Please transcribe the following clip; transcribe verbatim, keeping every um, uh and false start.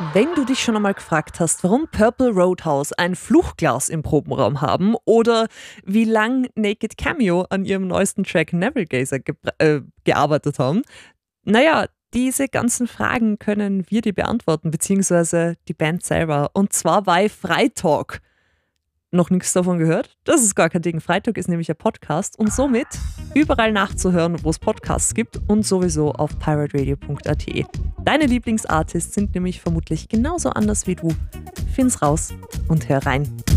Wenn du dich schon einmal gefragt hast, warum Purple Roadhouse ein Fluchglas im Probenraum haben oder wie lang Naked Cameo an ihrem neuesten Track Navigator ge äh, gearbeitet haben, naja, diese ganzen Fragen können wir dir beantworten, beziehungsweise die Band selber. Und zwar bei Freitalk. Noch nichts davon gehört? Das ist gar kein Ding. Freitalk ist nämlich ein Podcast und somit überall nachzuhören, wo es Podcasts gibt und sowieso auf pirate radio punkt a t. Deine Lieblingsartists sind nämlich vermutlich genauso anders wie du. Find's raus und hör rein.